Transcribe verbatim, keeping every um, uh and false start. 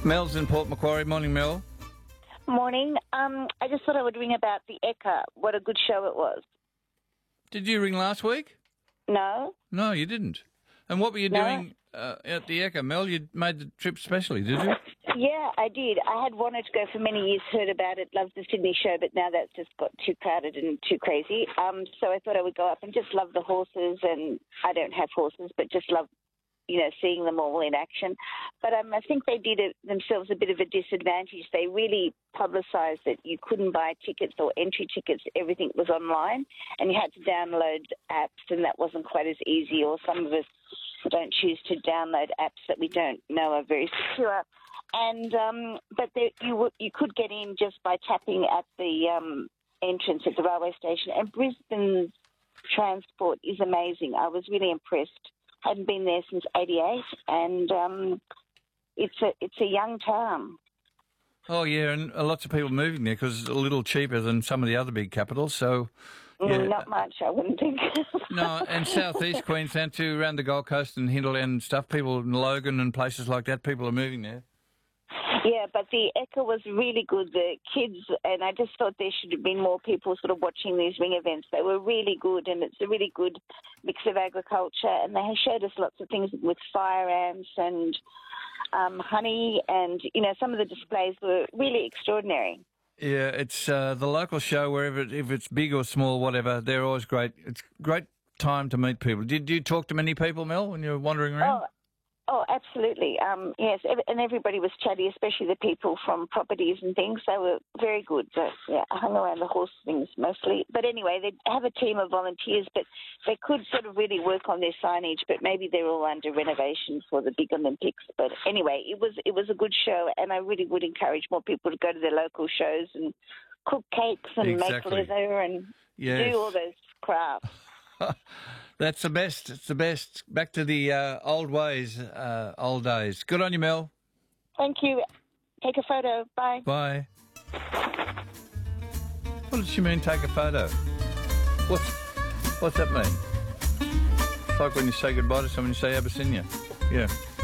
Mel's in Port Macquarie. Morning, Mel. Morning. Um, I just thought I would ring about the Ekka. What a good show it was. Did you ring last week? No? No, you didn't. And what were you No. doing uh, at the Ekka, Mel? You made the trip specially, did you? Yeah, I did. I had wanted to go for many years, heard about it, loved the Sydney show, but now that's just got too crowded and too crazy. Um, so I thought I would go up and just love the horses, and I don't have horses, but just love, you know, seeing them all in action. But um, I think they did it themselves a bit of a disadvantage. They really publicised that you couldn't buy tickets or entry tickets. Everything was online, and you had to download apps, and that wasn't quite as easy. Or some of us don't choose to download apps that we don't know are very secure. And um, but there, you w- you could get in just by tapping at the um, entrance at the railway station. And Brisbane's transport is amazing. I was really impressed. Hadn't been there since eighty-eight, and um, it's a it's a young town. Oh, yeah, and lots of people moving there because it's a little cheaper than some of the other big capitals, so... Yeah. Mm, not much, I wouldn't think. No, and southeast Queensland too, around the Gold Coast and Hinterland and stuff, people in Logan and places like that, people are moving there. Yeah, but the Ekka was really good. The kids, and I just thought there should have been more people sort of watching these ring events. They were really good, and it's a really good mix of agriculture. And they showed us lots of things with fire ants and um, honey, and, you know, some of the displays were really extraordinary. Yeah, it's uh, the local show, wherever, it, if it's big or small, whatever, they're always great. It's a great time to meet people. Did you talk to many people, Mel, when you were wandering around? Oh, Oh, absolutely. Um, yes, ev- and everybody was chatty, especially the people from properties and things. They were very good. But, yeah, I hung around the horse things mostly. But anyway, they have a team of volunteers, but they could sort of really work on their signage. But maybe they're all under renovation for the big Olympics. But anyway, it was it was a good show, and I really would encourage more people to go to their local shows and cook cakes and Exactly. make leather and Yes. do all those crafts. That's the best. It's the best. Back to the uh, old ways, uh, old days. Good on you, Mel. Thank you. Take a photo. Bye. Bye. What does she mean, take a photo? What's, what's that mean? It's like when you say goodbye to someone, you say Abyssinia. Yeah.